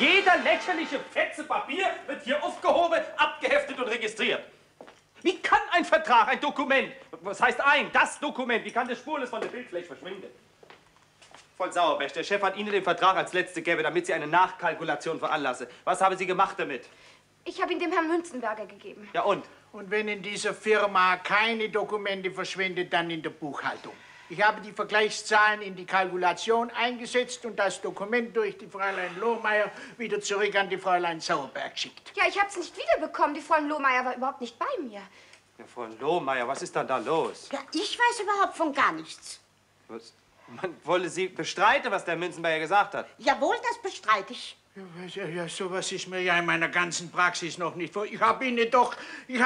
Jeder lächerliche Fetze Papier wird hier aufgehoben, abgeheftet und registriert. Wie kann ein Vertrag, ein Dokument, was heißt das Dokument, wie kann das spurlos von der Bildfläche verschwinden? Voll Sauerberg, der Chef hat Ihnen den Vertrag als letzte gegeben, damit Sie eine Nachkalkulation veranlassen. Was haben Sie gemacht damit? Ich habe ihn dem Herrn Münzenberger gegeben. Ja und? Und wenn in dieser Firma keine Dokumente verschwinden, dann in der Buchhaltung. Ich habe die Vergleichszahlen in die Kalkulation eingesetzt und das Dokument durch die Fräulein Lohmeier wieder zurück an die Fräulein Sauerberg geschickt. Ja, ich habe es nicht wiederbekommen. Die Fräulein Lohmeier war überhaupt nicht bei mir. Ja, Frau Lohmeier, was ist denn da los? Ja, ich weiß überhaupt von gar nichts. Was? Man wolle Sie bestreiten, was der Münzenberger gesagt hat. Jawohl, das bestreite ich. Ja, sowas ist mir ja in meiner ganzen Praxis noch nicht vor. Ich habe Ihnen doch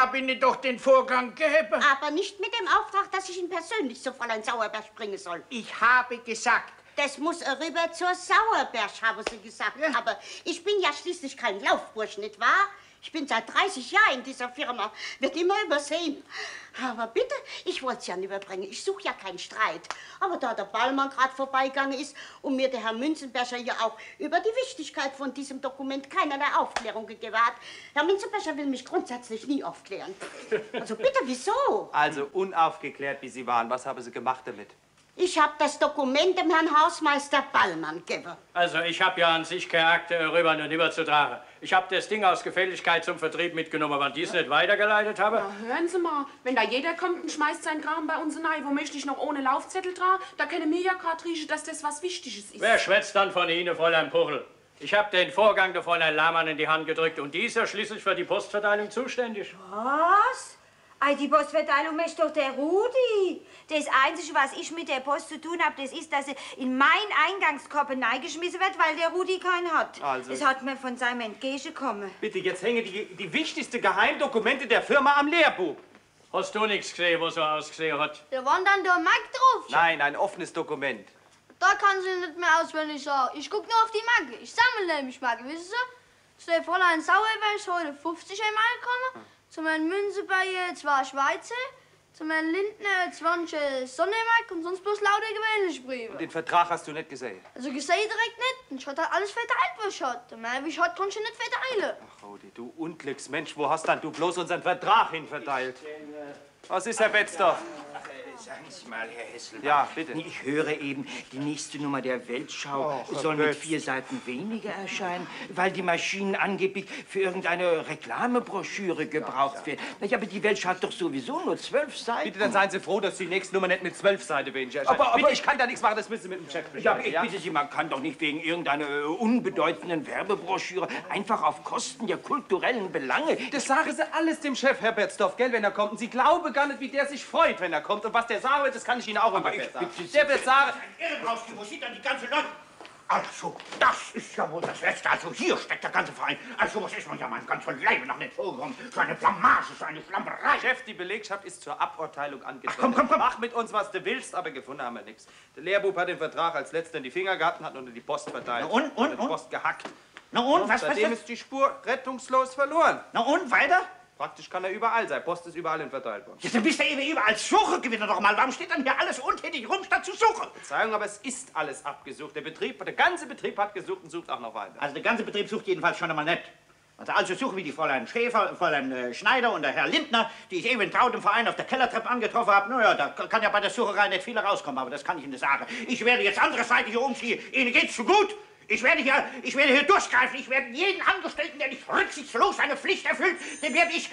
den Vorgang gegeben. Aber nicht mit dem Auftrag, dass ich ihn persönlich zu Fräulein Sauerberg bringen soll. Ich habe gesagt. Das muss rüber zur Sauerberg, haben Sie gesagt. Ja. Aber ich bin ja schließlich kein Laufbursch, nicht wahr? Ich bin seit 30 Jahren in dieser Firma, wird immer übersehen. Aber bitte, ich wollte es ja nicht überbringen. Ich suche ja keinen Streit. Aber da der Ballmann gerade vorbeigegangen ist und mir der Herr Münzenberger ja auch über die Wichtigkeit von diesem Dokument keinerlei Aufklärung gegeben hat, Herr Münzenberger will mich grundsätzlich nie aufklären. Also bitte, wieso? Also unaufgeklärt, wie Sie waren. Was haben Sie gemacht damit? Ich habe das Dokument dem Herrn Hausmeister Ballmann gegeben. Also, ich habe ja an sich keine Akte rüber und überzutragen. Ich habe das Ding aus Gefälligkeit zum Vertrieb mitgenommen, aber dies nicht weitergeleitet habe. Na, hören Sie mal, wenn da jeder kommt und schmeißt seinen Kram bei uns rein, wo möchte ich noch ohne Laufzettel tragen, da können wir ja gerade riechen, dass das was Wichtiges ist. Wer schwätzt dann von Ihnen, Fräulein Puchel? Ich habe den Vorgang der Fräulein Lahmann in die Hand gedrückt und die ist ja schließlich für die Postverteilung zuständig. Was? Ei, die Postverteilung ist doch der Rudi. Das Einzige, was ich mit der Post zu tun habe, das ist, dass sie in meinen Eingangskorb hineingeschmissen wird, weil der Rudi keinen hat. Also. Das hat mir von seinem entgegengekommen. Bitte, jetzt hängen die wichtigsten Geheimdokumente der Firma am Lehrbuch. Hast du nichts gesehen, was so ausgesehen hat? Da war dann der Mark drauf. Nein, ein offenes Dokument. Da kann sie nicht mehr auswendig sagen. Ich guck nur auf die Marke. Ich sammle nämlich Marke, wissen Sie? Zu der Fräulein Sauerberg ist heute 50 einmal gekommen. Zu meinem Münzenberger 2 Schweizer. Zu meinem Lindner 20 Sonnenmark und sonst bloß lauter gewöhnliche Briefe. Den Vertrag hast du nicht gesehen? Also gesehen direkt nicht. Und ich hatte alles verteilt, was ich hatte. Mehr wie ich hatte, konnte ich nicht verteilen. Ach, Rudi, du Unglücksmensch, wo hast dann du bloß unseren Vertrag hin verteilt? Was ist, Herr Betzdorf? Sagen Sie mal, Herr Hessel. Ja, bitte. Ich höre eben, die nächste Nummer der Weltschau soll mit 4 Seiten weniger erscheinen, weil die Maschinen angeblich für irgendeine Reklamebroschüre gebraucht werden. Aber die Weltschau hat doch sowieso nur 12 Seiten. Bitte, dann seien Sie froh, dass die nächste Nummer nicht mit 12 Seiten weniger erscheint. Aber bitte, ich kann da nichts machen, das müssen Sie mit dem Chef besprechen. Ja, aber ich bitte Sie, man kann doch nicht wegen irgendeiner unbedeutenden Werbebroschüre einfach auf Kosten der kulturellen Belange... Das sagen Sie alles dem Chef, Herr Betzdorf, gell, wenn er kommt. Und Sie glauben gar nicht, wie der sich freut, wenn er kommt. Und was der sagen wird, das kann ich Ihnen auch immer sagen. Der wird sagen... Wo sieht dann die ganze Leute? Also, das ist ja wohl das Letzte. Also, hier steckt der ganze Verein. Also, was ist man ja mein ganzes Leben noch nicht vorgekommen. So eine Blamage, so eine Schlamperei. Chef, die Belegschaft ist zur Aburteilung angetreten. Komm. Mach mit uns, was du willst, aber gefunden haben wir nichts. Der Lehrbub hat den Vertrag als letzter in die Finger gehabt und hat unter die Post verteilt. Na und? Die Post gehackt. Na und, was Seitdem ist die Spur rettungslos verloren. Na und, weiter? Praktisch kann er überall sein. Post ist überall hin verteilt worden. Jetzt bist du eben überall Suche gewinnt doch mal. Warum steht dann hier alles untätig rum, statt zu suchen? Verzeihung, aber es ist alles abgesucht. Der ganze Betrieb hat gesucht und sucht auch noch weiter. Also der ganze Betrieb sucht jedenfalls schon einmal nicht. Also suche wie die Fräulein Schäfer, Fräulein Schneider und der Herr Lindner, die ich eben in Traut im Verein auf der Kellertreppe angetroffen habe. Naja, da kann ja bei der Sucherei nicht viel rauskommen, aber das kann ich Ihnen sagen. Ich werde jetzt andere Seite hier umziehen. Ihnen geht's zu gut. Ich werde hier durchgreifen. Ich werde jeden Angestellten, der nicht rücksichtslos seine Pflicht erfüllt, dem werde ich...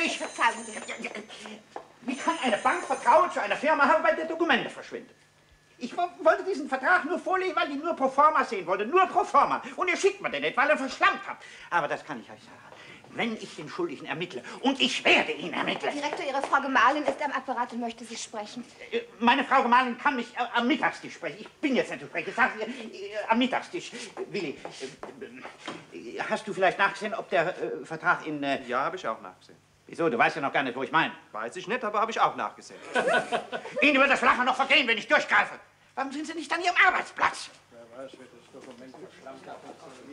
Wie kann eine Bank Vertrauen zu einer Firma haben, weil die Dokumente verschwinden? Ich wollte diesen Vertrag nur vorlegen, weil ich nur pro forma sehen wollte. Nur pro forma. Und ihr schickt mir den nicht, weil ihr verschlammt habt. Aber das kann ich euch sagen. Wenn ich den Schuldigen ermittle, und ich werde ihn ermitteln. Herr Direktor, Ihre Frau Gemahlin ist am Apparat und möchte Sie sprechen. Meine Frau Gemahlin kann mich am Mittagstisch sprechen. Ich bin jetzt nicht zu sprechen. Sag am Mittagstisch. Willi, hast du vielleicht nachgesehen, ob der Vertrag in... Ja, habe ich auch nachgesehen. Wieso? Du weißt ja noch gar nicht, wo ich meine. Weiß ich nicht, aber habe ich auch nachgesehen. Ihnen wird das Lachen noch vergehen, wenn ich durchgreife. Warum sind Sie nicht an Ihrem Arbeitsplatz? Wer weiß, wie das Dokument verschlammt hat.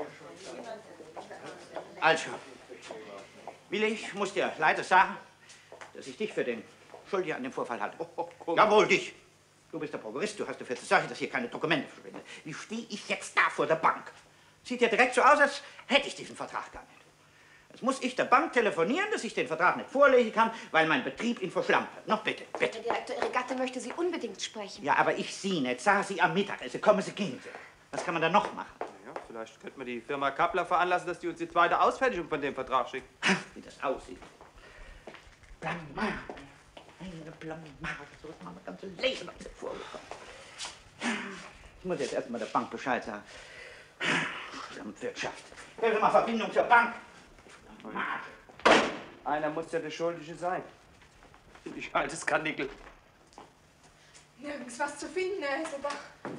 Also, Willi, ich muss dir leider sagen, dass ich dich für den Schuldigen an dem Vorfall halte. Jawohl, dich. Du bist der Prokurist, du hast dafür zur Sache, dass hier keine Dokumente verschwinden. Wie stehe ich jetzt da vor der Bank? Sieht ja direkt so aus, als hätte ich diesen Vertrag gar nicht. Jetzt muss ich der Bank telefonieren, dass ich den Vertrag nicht vorlegen kann, weil mein Betrieb ihn verschlampt hat. Noch bitte, bitte. Herr Direktor, Ihre Gattin möchte Sie unbedingt sprechen. Ja, aber ich Sie nicht. Sag Sie am Mittagessen. Kommen Sie, gehen Sie. Was kann man da noch machen? Ja, vielleicht könnte man die Firma Kappler veranlassen, dass die uns die zweite Ausfertigung von dem Vertrag schickt. Wie das aussieht. Blamage. Eine Blamage. So ist mein ganzes Leben noch nicht vorgekommen. Ich muss jetzt erstmal der Bank Bescheid sagen. Wirtschaft. Hören Sie mal Verbindung zur Bank. Blamage. Einer muss ja der Schuldige sein. Ich altes Kanickel. Nirgends was zu finden, Herr Hesselbach.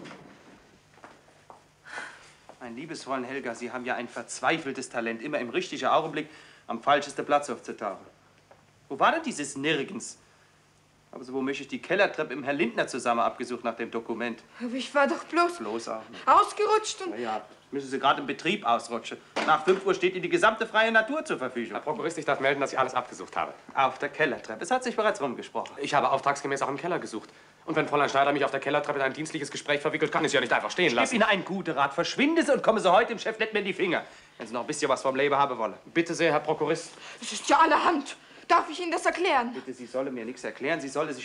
Mein liebes Fräulein Helga, Sie haben ja ein verzweifeltes Talent, immer im richtigen Augenblick am falschesten Platz aufzutauchen. Wo war denn dieses Nirgends? Aber so, wo möchte ich die Kellertreppe im Herrn Lindner zusammen abgesucht nach dem Dokument? Aber ich war doch bloß auch nicht. ausgerutscht und... Na ja, müssen Sie gerade im Betrieb ausrutschen. Nach 5 Uhr steht Ihnen die gesamte freie Natur zur Verfügung. Herr Prokurist, ich darf melden, dass ich alles abgesucht habe. Auf der Kellertreppe. Es hat sich bereits rumgesprochen. Ich habe auftragsgemäß auch im Keller gesucht. Und wenn Fräulein Schneider mich auf der Kellertreppe in ein dienstliches Gespräch verwickelt, kann ich sie ja nicht einfach stehen Ich gebe lassen. Ihnen einen guten Rat. Verschwinden Sie und kommen Sie heute dem Chef nicht mehr in die Finger. Wenn Sie noch ein bisschen was vom Leben haben wollen. Bitte sehr, Herr Prokurist. Das ist ja allerhand. Darf ich Ihnen das erklären? Bitte, Sie sollen mir nichts erklären. Sie sollen sich